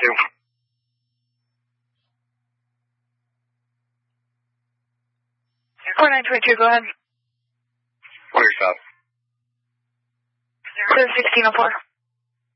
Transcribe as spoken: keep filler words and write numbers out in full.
twenty-two. four nine twenty-two, go ahead. What are your stops? seven sixteen oh four.